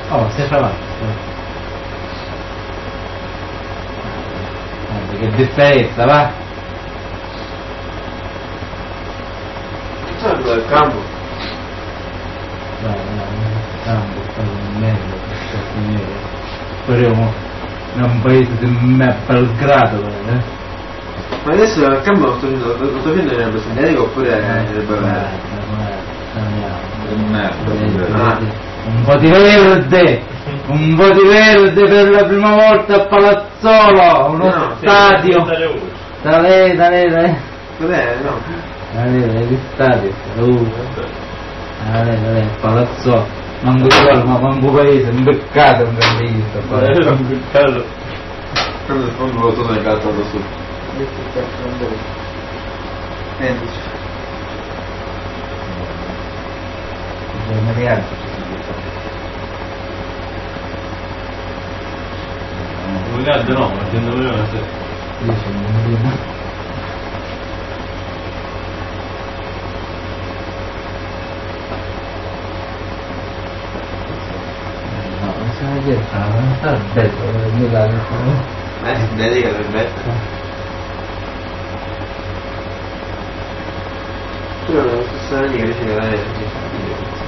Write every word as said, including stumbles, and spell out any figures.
Oh, stai avanti. Che differenza, va? Certo, il campo. Dai, dai, il campo, sta in meglio, sta finire. Speriamo in un paese di me, Belgrado, eh? Ma adesso il campo lo sto facendo nel Senderico oppure nel Bavera? Un po' di verde, un po' di verde per la prima volta a Palazzolo, uno No, stadio. Da lei, da lei, da lei. Cos'è? No. Da lei, da lei, che stadio? Uh. Da lei, da lei, Palazzolo. Manco qua, ma manco paese, un peccato un grandista. Un peccato. Quando il fondo lo sto nel calcio da su. Entrici. Un caldo no, ma cento milioni a te. dieci milioni. No, non si vede che non sta bello, Milano. Eh, Senderico per me. Però non so se ne riesce a vedere.